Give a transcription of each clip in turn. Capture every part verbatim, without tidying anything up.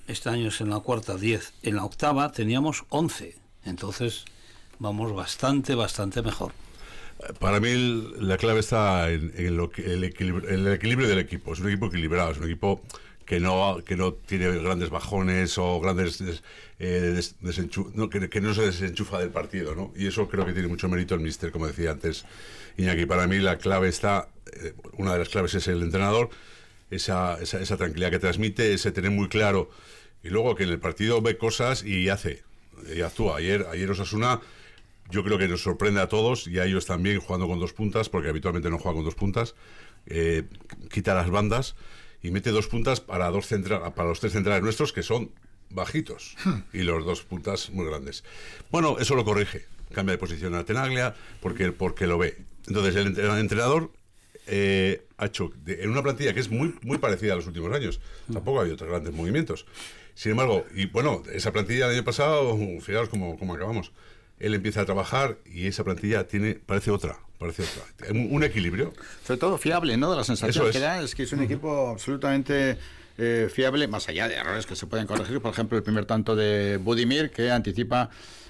este año es en la cuarta, diez. En la octava teníamos once. Entonces vamos bastante, bastante mejor. Para mí el, la clave está en, en, lo que, el equilibrio, en el equilibrio del equipo. Es un equipo equilibrado, es un equipo que no que no tiene grandes bajones o grandes des, eh, des, desenchu no, que, que no se desenchufa del partido, ¿no? Y eso creo que tiene mucho mérito el míster, como decía antes Iñaki. Para mí la clave está, eh, una de las claves es el entrenador, esa, esa, esa tranquilidad que transmite, ese tener muy claro, y luego que en el partido ve cosas y hace, y actúa. Ayer, ayer Osasuna, yo creo que nos sorprende a todos y a ellos también, jugando con dos puntas, porque habitualmente no juega con dos puntas, eh, quita las bandas y mete dos puntas para dos centra para los tres centrales nuestros, que son bajitos, y los dos puntas muy grandes. Bueno, eso lo corrige, cambia de posición a Tenaglia porque, porque lo ve. Entonces el entrenador eh, ha hecho, de, en una plantilla que es muy, muy parecida a los últimos años, tampoco hay otros grandes movimientos. Sin embargo, y bueno, esa plantilla del año pasado, fijaos cómo, cómo acabamos. Él empieza a trabajar y esa plantilla tiene parece otra, parece otra. Un, un equilibrio. Sobre todo fiable, ¿no? De la sensación que da es que es un equipo absolutamente eh, fiable, más allá de errores que se pueden corregir. Por ejemplo, el primer tanto de Budimir, que anticipa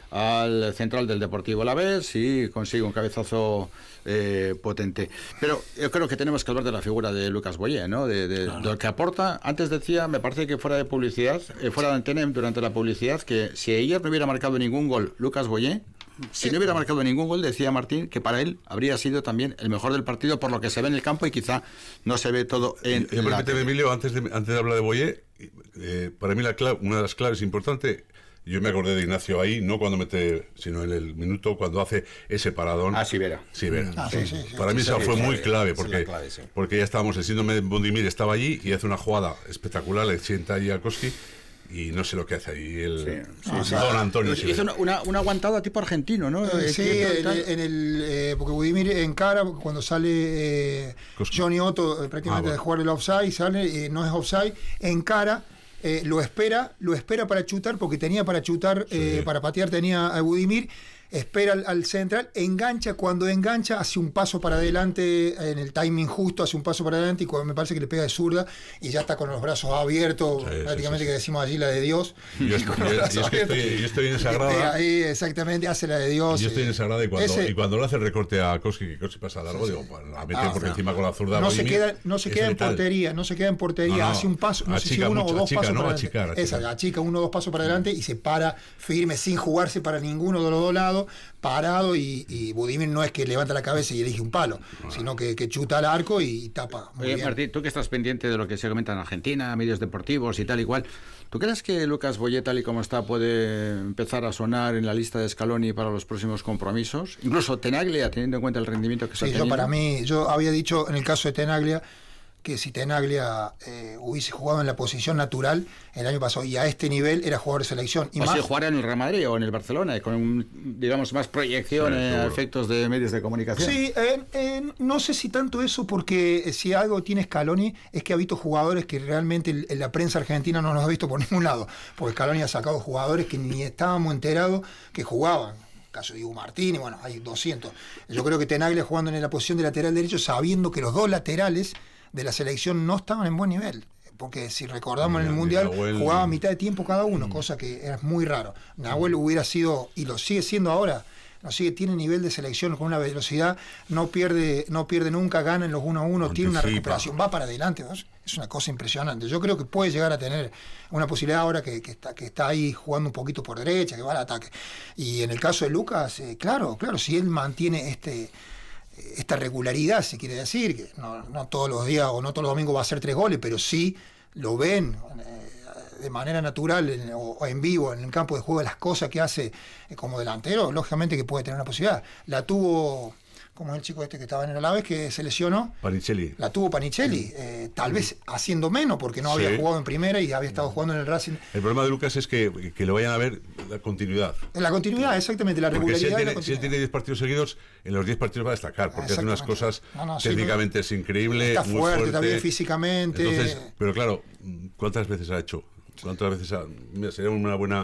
al central del Deportivo Alavés y consigue un cabezazo eh, potente. Pero yo creo que tenemos que hablar de la figura de Lucas Boyé, ¿no? De, de, claro. de lo que aporta. Antes decía, me parece que fuera de publicidad, eh, fuera de antena durante la publicidad, que si ayer no hubiera marcado ningún gol Lucas Boyé, si no hubiera marcado ningún gol, decía Martín, que para él habría sido también el mejor del partido por lo que se ve en el campo y quizá no se ve todo en, en la... Permíteme, Emilio, antes de, antes de hablar de Boyé, eh, para mí la clave, una de las claves importantes, yo me acordé de Ignacio ahí, no cuando mete, sino en el minuto cuando hace ese paradón. Ah, Sivera. Sivera. Ah, sí, sí, sí, para sí, mí sí, esa sí, fue sí, muy sí, clave, sí, porque, clave, sí. porque ya estábamos, el síndrome de Budimir estaba allí y hace una jugada espectacular, le sienta ahí a Koski. Y no sé lo que hace ahí el sí, sí, no, sí. Don Antonio. Hizo una, una, una aguantada tipo argentino, ¿no? Eh, sí, en el, en el, eh, porque Budimir encara, cuando sale eh, Johnny Otto eh, prácticamente ah, bueno. de jugar el offside, sale, eh, no es offside, encara, eh, lo espera, lo espera para chutar, porque tenía para chutar, sí. eh, para patear tenía a Budimir, espera al, al central, engancha, cuando engancha hace un paso para adelante, en el timing justo, hace un paso para adelante y cuando me parece que le pega de zurda y ya está con los brazos abiertos, sí, prácticamente sí, sí. que decimos allí la de Dios. Yo, estoy, yo, yo, es que estoy, yo estoy en esa grada. Ahí exactamente hace la de Dios. Yo estoy en esa grada y cuando, ese, y cuando le hace el recorte a Koski, que Koski pasa largo, sí, digo, pues la mete ah, porque no. encima con la zurda. No se queda, no se queda en portería, no se queda en portería, no, no, hace un paso, no sé si uno mucho, o dos achica, pasos no, para achicar, adelante. Esa, achica uno o dos pasos para adelante y se para firme sin jugarse para ninguno de los dos lados, parado. Y, y Budimir no es que levanta la cabeza y elige un palo, ah. sino que, que chuta al arco y tapa. Muy Oye, bien. Martín, tú que estás pendiente de lo que se comenta en Argentina, medios deportivos y tal y cual, ¿tú crees que Lucas Boyé, tal y como está, puede empezar a sonar en la lista de Scaloni para los próximos compromisos? Incluso Tenaglia, teniendo en cuenta el rendimiento que se sí, ha tenido. Yo para mí, yo había dicho en el caso de Tenaglia que si Tenaglia eh, hubiese jugado en la posición natural el año pasado y a este nivel era jugador de selección. Y o más, si jugara en el Real Madrid o en el Barcelona, con un, digamos más proyección sí, a efectos de medios de comunicación. Sí, eh, eh, no sé si tanto eso, porque si algo tiene Scaloni es que ha visto jugadores que realmente en, en la prensa argentina no los ha visto por ningún lado, porque Scaloni ha sacado jugadores que ni estábamos enterados que jugaban. Caso de Diego Martínez, bueno, hay doscientos. Yo creo que Tenaglia jugando en la posición de lateral derecho, sabiendo que los dos laterales de la selección no estaban en buen nivel, porque si recordamos mira, en el Mundial Nahuel... jugaba a mitad de tiempo cada uno, mm. cosa que era muy raro. Nahuel hubiera sido, y lo sigue siendo ahora, no sigue, tiene nivel de selección con una velocidad, no pierde, no pierde nunca, gana en los uno a uno, tiene una recuperación, va para adelante, ¿no? Es una cosa impresionante. Yo creo que puede llegar a tener una posibilidad ahora que, que, está, que está ahí jugando un poquito por derecha, que va al ataque. Y en el caso de Lucas, eh, claro, claro, si él mantiene este esta regularidad, se quiere decir, que no, no todos los días o no todos los domingos va a hacer tres goles, pero sí lo ven eh, de manera natural en, o, o en vivo en el campo de juego, las cosas que hace eh, como delantero, lógicamente que puede tener una posibilidad. La tuvo, como el chico este que estaba en el Alavés, que se lesionó. Panicelli. La tuvo Panicelli, eh, tal vez haciendo menos, porque no había sí. jugado en primera y había estado jugando en el Racing. El problema de Lucas es que, que lo vayan a ver la continuidad. La continuidad, exactamente, la regularidad. Si él, tiene, la si él tiene diez partidos seguidos, en los diez partidos va a destacar, porque hace unas cosas no, no, técnicamente sí, es increíble. Está muy fuerte, fuerte, también físicamente. Entonces, pero claro, ¿cuántas veces ha hecho? ¿Cuántas veces ha, mira, sería una buena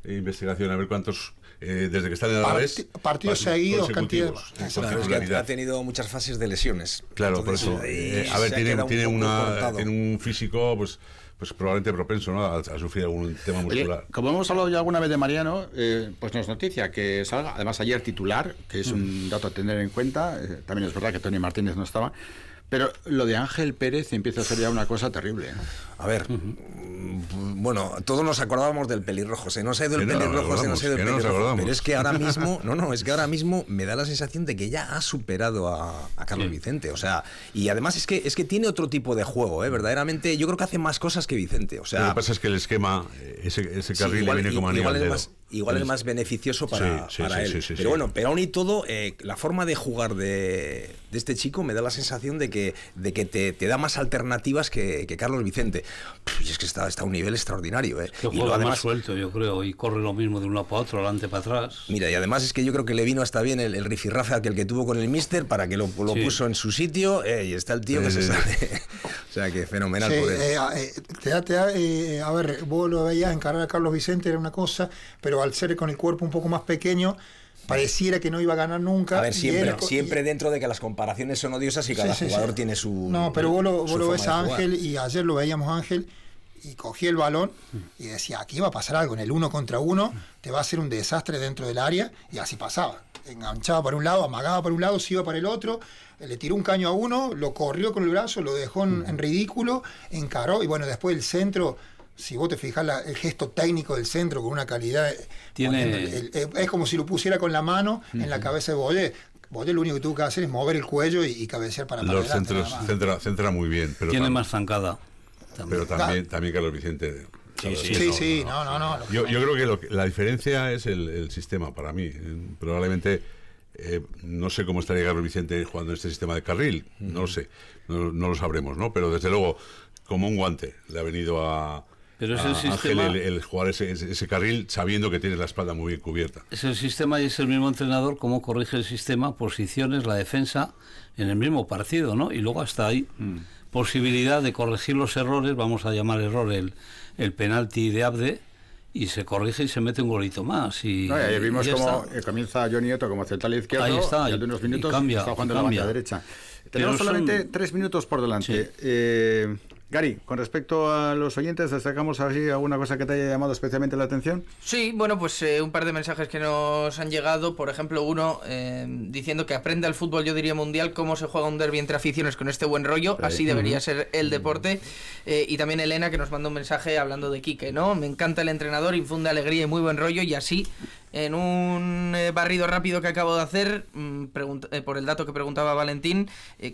investigación a ver cuántos... Eh, desde que están en el Alavés, partidos seguidos, cantidad claro, es que ha tenido muchas fases de lesiones. Claro, entonces, por eso. Eh, a ver, tiene, tiene, un una, tiene un físico, pues, pues probablemente propenso, ¿no?, a, a sufrir algún tema muscular. Oye, como hemos hablado ya alguna vez de Mariano, eh, pues nos noticia que salga, además ayer titular, que es un dato a tener en cuenta. Eh, también es verdad que Tony Martínez no estaba. Pero lo de Ángel Pérez empieza a ser ya una cosa terrible, ¿eh? A ver, uh-huh. bueno, todos nos acordábamos del pelirrojo. Se nos ha ido el no, pelirrojo, se nos ha ido el pelirrojo. Pero es que ahora mismo, no, no, es que ahora mismo me da la sensación de que ya ha superado a, a Carlos sí. Vicente. O sea, y además es que es que tiene otro tipo de juego, ¿eh? Verdaderamente, yo creo que hace más cosas que Vicente. O sea, lo que pasa es que el esquema, ese, ese carril sí, igual, le viene como anillo al dedo. Más, igual es más beneficioso para, sí, sí, para sí, él. Sí, sí, pero sí. bueno, pero aún y todo, eh, la forma de jugar de, de este chico me da la sensación de que de que te, te da más alternativas que, que Carlos Vicente. Pff, y es que está, está a un nivel extraordinario, ¿eh? Que juega además, más suelto, yo creo, y corre lo mismo de un lado para otro, adelante para atrás. Mira, y además es que yo creo que le vino hasta bien el, el rifirrafe aquel que tuvo con el míster para que lo, lo sí. puso en su sitio, eh, y está el tío eh, que se sabe. O sea, que fenomenal sí, por él. Eh, eh, te da, te da, eh, a ver, vos lo veías encarar a Carlos Vicente, era una cosa, pero al ser con el cuerpo un poco más pequeño, pareciera que no iba a ganar nunca. A ver, siempre, era, siempre y, dentro de que las comparaciones son odiosas y cada sí, sí, jugador sí. tiene su... No, pero vos lo, vos lo ves a Ángel, y ayer lo veíamos a Ángel, y cogía el balón y decía, aquí va a pasar algo, en el uno contra uno te va a hacer un desastre dentro del área, y así pasaba. Enganchaba para un lado, amagaba para un lado, se iba para el otro, le tiró un caño a uno, lo corrió con el brazo, lo dejó en, en ridículo, encaró, y bueno, después el centro... Si vos te fijas la, el gesto técnico del centro con una calidad, tiene el, el, el, es como si lo pusiera con la mano uh-huh. en la cabeza de Boye. Boye lo único que tuvo que hacer es mover el cuello y, y cabecear para, para los adelante. Los centros centra, centra muy bien, pero tiene tam, más zancada. También. Pero también, también Carlos Vicente. Sí, sí, sí, no, sí, no, no, no, no. Yo, yo creo que, lo que la diferencia es el, el sistema para mí. Probablemente eh, no sé cómo estaría Carlos Vicente jugando en este sistema de carril, uh-huh. no lo sé, no, no lo sabremos, ¿no? Pero desde luego, como un guante, le ha venido a Pero es a el sistema, Ángel el, el jugar ese, ese, ese carril sabiendo que tiene la espalda muy bien cubierta. Es el sistema y es el mismo entrenador cómo corrige el sistema, posiciones, la defensa en el mismo partido, ¿no? Y luego hasta ahí mm. posibilidad de corregir los errores, vamos a llamar error el, el penalti de Abde, y se corrige y se mete un golito más. Y, no, y ahí vimos cómo está. comienza Johnny Nieto como central izquierdo, ahí está, y de unos minutos y cambia, está jugando y en la cambia. banda derecha. Tenemos Pero solamente son... tres minutos por delante. Sí. Eh, Gary, con respecto a los oyentes, ¿destacamos así alguna cosa que te haya llamado especialmente la atención? Sí, bueno, pues eh, un par de mensajes que nos han llegado. Por ejemplo, uno eh, diciendo que aprende al fútbol, yo diría mundial, cómo se juega un derbi entre aficiones con este buen rollo. Sí. Así debería uh-huh. ser el deporte. Eh, y también Elena, que nos manda un mensaje hablando de Quique, ¿no? Me encanta el entrenador, infunde alegría y muy buen rollo, y así... En un eh, barrido rápido que acabo de hacer, mmm, pregunta, eh, por el dato que preguntaba Valentín, eh,